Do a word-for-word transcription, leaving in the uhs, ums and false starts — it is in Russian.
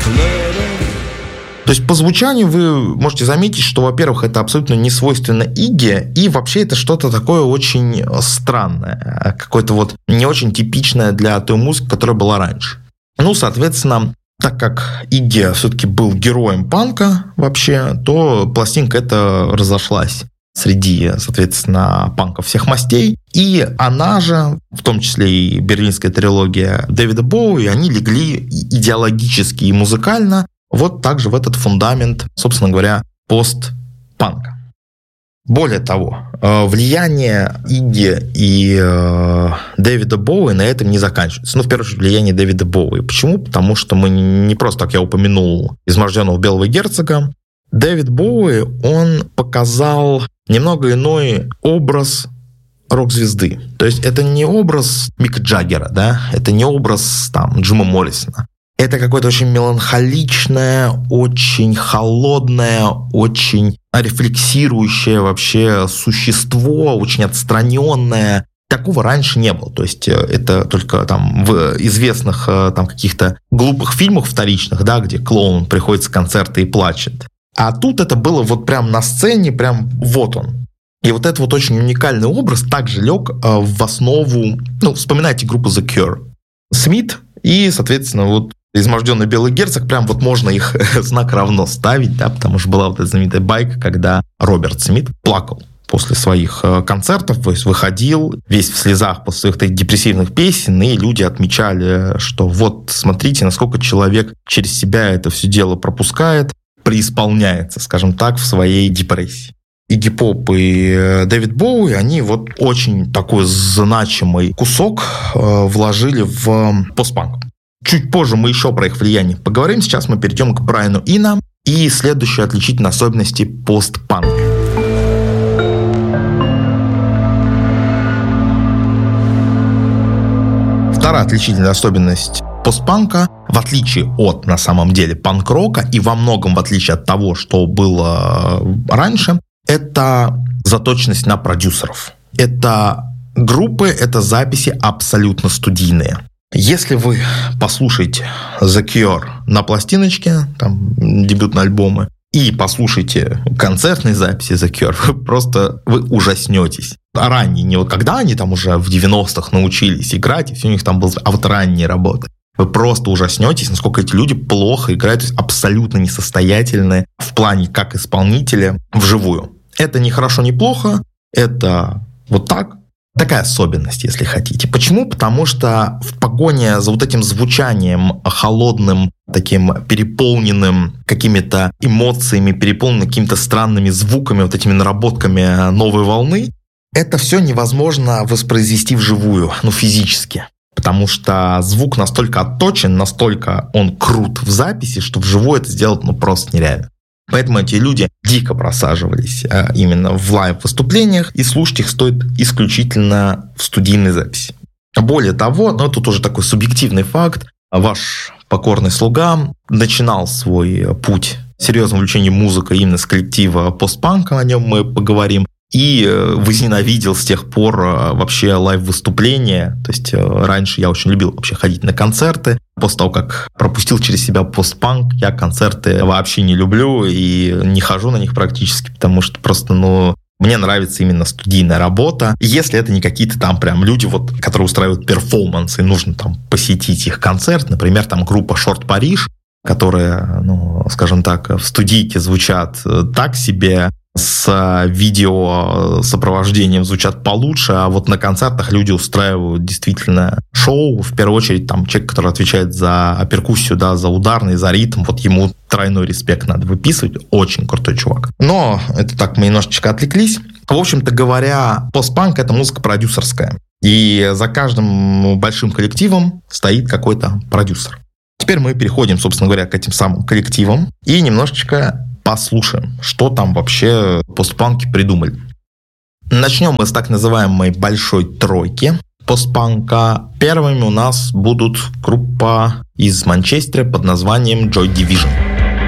То есть по звучанию вы можете заметить, что, во-первых, это абсолютно не свойственно Игги, и вообще это что-то такое очень странное, какое-то вот не очень типичное для той музыки, которая была раньше. Ну, соответственно, так как Игги все-таки был героем панка вообще, то пластинка эта разошлась среди, соответственно, панков всех мастей. И она же, в том числе и берлинская трилогия Дэвида Боуи, они легли идеологически и музыкально вот также в этот фундамент, собственно говоря, постпанка. Более того, влияние Игги и Дэвида Боуи на этом не заканчивается. Ну, в первую очередь, влияние Дэвида Боуи. Почему? Потому что мы не просто, как я упомянул, изможденного белого герцога. Дэвид Боуи, он показал немного иной образ рок-звезды. То есть это не образ Мика Джаггера, да? Это не образ там, Джима Моррисона. Это какое-то очень меланхоличное, очень холодное, очень рефлексирующее вообще существо, очень отстраненное. Такого раньше не было. То есть это только там в известных там каких-то глупых фильмах вторичных, да, где клоун приходит с концерта и плачет. А тут это было вот прям на сцене, прям вот он. И вот этот вот очень уникальный образ также лег в основу, ну, вспоминайте группу The Cure. Смит и, соответственно, вот изможденный белый герцог, прям вот можно их знак равно ставить, да, потому что была вот эта знаменитая байка, когда Роберт Смит плакал после своих концертов, то есть выходил весь в слезах после своих таких депрессивных песен, и люди отмечали, что вот смотрите, насколько человек через себя это все дело пропускает, преисполняется, скажем так, в своей депрессии. Игги Поп и Дэвид Боуи, они вот очень такой значимый кусок вложили в постпанк. Чуть позже мы еще про их влияние поговорим. Сейчас мы перейдем к Брайану Ино и следующие отличительные особенности постпанка. Вторая отличительная особенность постпанка, в отличие от, на самом деле, панк-рока и во многом в отличие от того, что было раньше, это заточенность на продюсеров. Это группы, это записи абсолютно студийные. Если вы послушаете The Cure на пластиночке, там, дебютные альбомы, и послушаете концертные записи The Cure, вы просто вы ужаснетесь. А ранние, не вот когда они там уже в девяностых научились играть, и все у них там было, а вот ранние работы. Вы просто ужаснетесь, насколько эти люди плохо играют, то есть абсолютно несостоятельны в плане как исполнителя вживую. Это не хорошо, не плохо, это вот так. Такая особенность, если хотите. Почему? Потому что в погоне за вот этим звучанием холодным, таким переполненным какими-то эмоциями, переполненным какими-то странными звуками, вот этими наработками новой волны, это все невозможно воспроизвести вживую, ну, физически. Потому что звук настолько отточен, настолько он крут в записи, что вживую это сделать ну, просто нереально. Поэтому эти люди дико просаживались а, именно в лайв-выступлениях, и слушать их стоит исключительно в студийной записи. Более того, ну тут уже такой субъективный факт, ваш покорный слуга начинал свой путь серьезного увлечения музыкой именно с коллектива постпанка, о нем мы поговорим, и возненавидел с тех пор вообще лайв-выступления. То есть раньше я очень любил вообще ходить на концерты. После того, как пропустил через себя постпанк, я концерты вообще не люблю и не хожу на них практически, потому что просто, ну, мне нравится именно студийная работа. Если это не какие-то там прям люди, вот, которые устраивают перформансы, и нужно там посетить их концерт, например, там группа Short Parиж, которые, ну, скажем так, в студийке звучат так себе, с видео сопровождением звучат получше, а вот на концертах люди устраивают действительно шоу. В первую очередь там человек, который отвечает за перкуссию, да, за ударный, за ритм, вот ему тройной респект надо выписывать. Очень крутой чувак. Но это так, мы немножечко отвлеклись. В общем-то говоря, постпанк — это музыка продюсерская. И за каждым большим коллективом стоит какой-то продюсер. Теперь мы переходим, собственно говоря, к этим самым коллективам и немножечко послушаем, что там вообще постпанки придумали. Начнем мы с так называемой большой тройки постпанка. Первыми у нас будут группа из Манчестера под названием Joy Division.